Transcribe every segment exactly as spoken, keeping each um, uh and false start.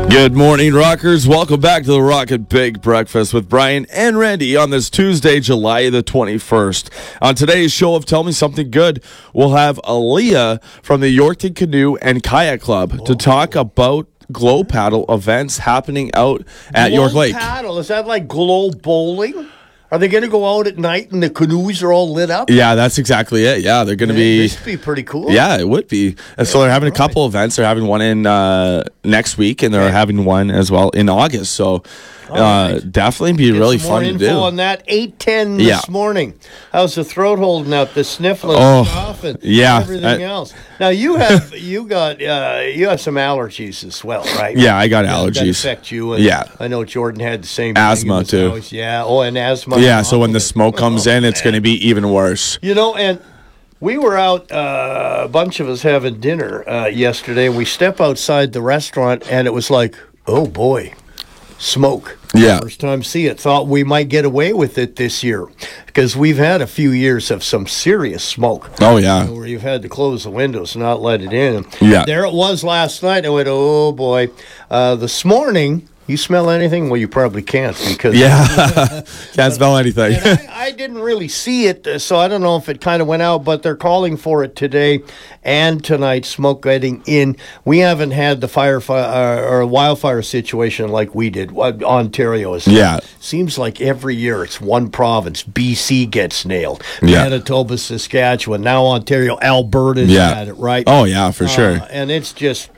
Good morning, rockers. Welcome back to the Rocket Bake Breakfast with Brian and Randy on this Tuesday, July the twenty-first. On today's show of Tell Me Something Good, we'll have Aaliyah from the Yorkton Canoe and Kayak Club oh. to talk about glow paddle events happening out at glow York Lake. Paddle, is that like glow bowling? Are they going to go out at night and the canoes are all lit up? Yeah, that's exactly it. Yeah, they're going to be... This would be pretty cool. Yeah, it would be. And so they're having a couple events. They're having one in uh, next week, and they're okay. having one as well in August. So uh, right. definitely be Get really some fun more to do. info on that. eight ten this yeah. morning. How's the throat holding up? The sniffling, oh, cough, and yeah, everything I, else. Now you have you got uh, you have some allergies as well, right? Yeah, I got yeah, allergies. That affect you. And yeah, I know Jordan had the same asthma thing. too. Always, yeah. Oh, and asthma. Yeah. So when the smoke comes oh, in, it's going to be even worse. You know, and we were out, uh, a bunch of us having dinner uh, yesterday, and we step outside the restaurant, and it was like, oh boy, smoke. Yeah. First time see it. Thought we might get away with it this year because we've had a few years of some serious smoke. Oh, yeah. You know, where you've had to close the windows and not let it in. Yeah. There it was last night. I went, oh boy. Uh, this morning, you smell anything? Well, you probably can't because... Yeah, can't smell anything. I, I didn't really see it, so I don't know if it kind of went out, but they're calling for it today and tonight, smoke getting in. We haven't had the fire uh, or wildfire situation like we did. Ontario is. Yeah. Seems like every year it's one province. B C gets nailed. Yeah. Manitoba, Saskatchewan, now Ontario, Alberta's yeah. had it, right? Oh, yeah, for uh, sure. And it's just...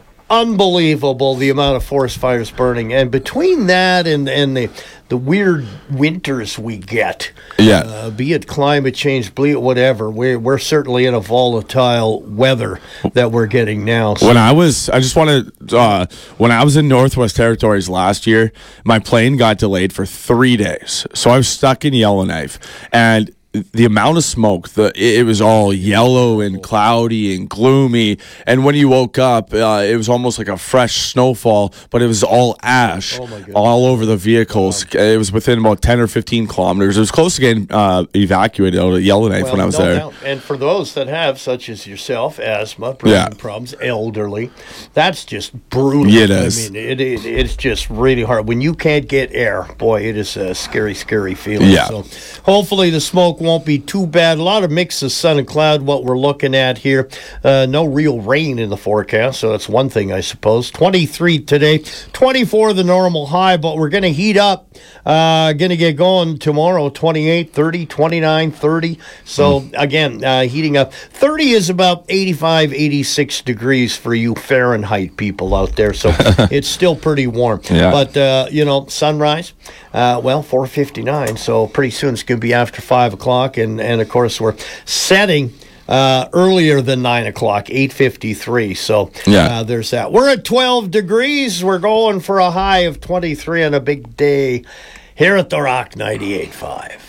unbelievable the amount of forest fires burning, and between that and and the the weird winters we get, yeah, uh, be it climate change, be it whatever, we're we're certainly in a volatile weather that we're getting now. So. When I was, I just want to, uh, when I was in Northwest Territories last year, my plane got delayed for three days, so I was stuck in Yellowknife, and the amount of smoke, the it was all yellow and cloudy and gloomy. And when you woke up, uh, it was almost like a fresh snowfall, but it was all ash oh all over the vehicles. Wow. It was within about ten or fifteen kilometers. It was close to getting uh, evacuated out of Yellowknife well, when I was no there. Doubt. And for those that have, such as yourself, asthma, breathing yeah. problems, elderly, that's just brutal. It is. I mean, it, it, it's just really hard. When you can't get air, boy, it is a scary, scary feeling. Yeah. So hopefully the smoke won't be too bad. A lot of mix of sun and cloud, what we're looking at here. Uh, no real rain in the forecast, so that's one thing, I suppose. twenty-three today, twenty-four the normal high, but we're going to heat up. Uh, going to get going tomorrow, twenty-eight, thirty, twenty-nine, thirty. So, mm. again, uh, heating up. thirty is about eighty-five, eighty-six degrees for you Fahrenheit people out there, so it's still pretty warm. Yeah. But, uh, you know, sunrise, uh, well, four fifty-nine, so pretty soon it's going to be after five o'clock, and, and of course, we're setting uh, earlier than nine o'clock, eight fifty-three, so yeah. uh, there's that. We're at twelve degrees. We're going for a high of twenty-three on a big day here at the Rock ninety-eight point five.